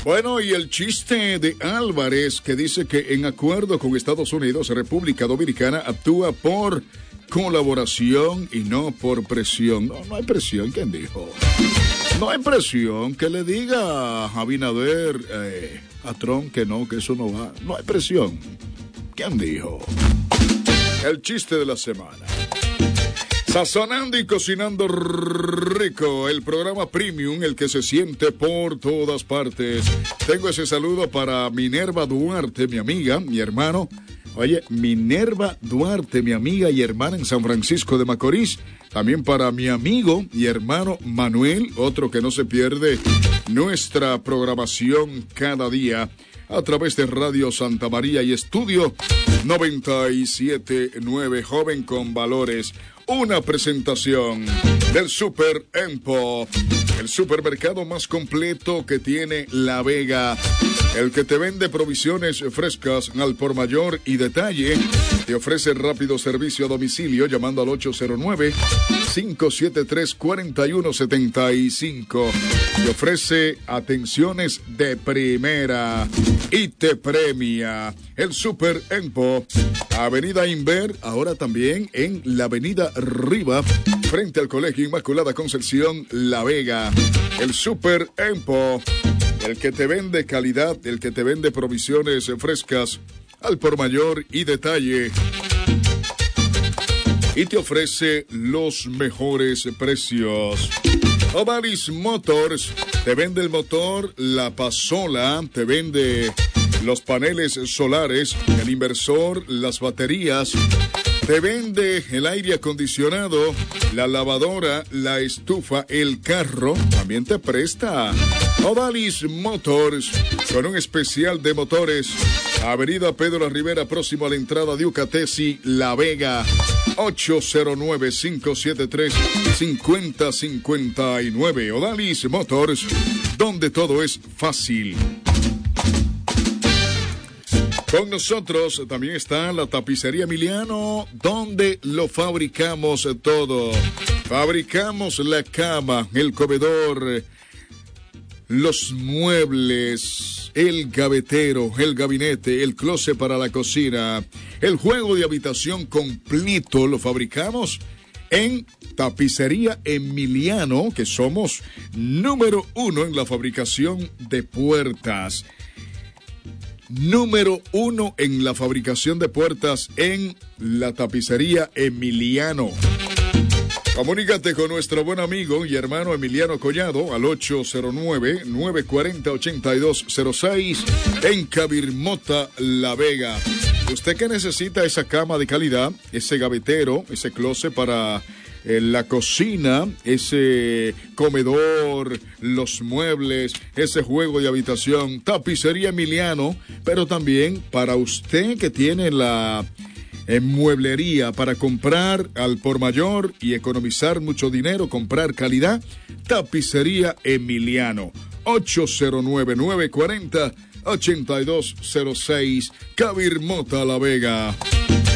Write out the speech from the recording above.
Bueno, y el chiste de Álvarez, que dice que en acuerdo con Estados Unidos, República Dominicana actúa por colaboración y no por presión. No hay presión, ¿quién dijo? No hay presión, que le diga a Abinader, a Trump que no, que eso no va. No hay presión. ¿Quién dijo? El chiste de la semana. Sazonando y cocinando rico, el programa Premium, el que se siente por todas partes. Tengo ese saludo para Minerva Duarte, mi amiga, mi hermano. Oye, Minerva Duarte, mi amiga y hermana en San Francisco de Macorís. También para mi amigo y hermano Manuel, otro que no se pierde nuestra programación cada día a través de Radio Santa María y Estudio 97.9, Joven con Valores. Una presentación del Super Empo, el supermercado más completo que tiene La Vega, el que te vende provisiones frescas al por mayor y detalle. Te ofrece rápido servicio a domicilio llamando al 809-573-4175. Te ofrece atenciones de primera y te premia. El Super Empo, Avenida Inver, ahora también en la Avenida Riva, frente al Colegio Inmaculada Concepción, La Vega. El Super Empo, el que te vende calidad, el que te vende provisiones frescas al por mayor y detalle. Y te ofrece los mejores precios. Odalis Motors, te vende el motor, la pasola, te vende los paneles solares, el inversor, las baterías. Te vende el aire acondicionado, la lavadora, la estufa, el carro. También te presta Odalis Motors con un especial de motores. Avenida Pedro Rivera, próximo a la entrada de Ucatesi, La Vega. 809-573-5059. Odalis Motors, donde todo es fácil. Con nosotros también está la Tapicería Emiliano, donde lo fabricamos todo. Fabricamos la cama, el comedor, los muebles, el gavetero, el gabinete, el closet para la cocina, el juego de habitación completo lo fabricamos en Tapicería Emiliano, que somos número 1 en la fabricación de puertas. Número 1 en la fabricación de puertas en la Tapicería Emiliano. Comunícate con nuestro buen amigo y hermano Emiliano Collado al 809-940-8206 en Cabirmota, La Vega. Usted que necesita esa cama de calidad, ese gavetero, ese closet para la cocina, ese comedor, los muebles, ese juego de habitación, Tapicería Emiliano, pero también para usted que tiene la mueblería para comprar al por mayor y economizar mucho dinero, comprar calidad, Tapicería Emiliano, 809-940-8206, Cabirmota, La Vega.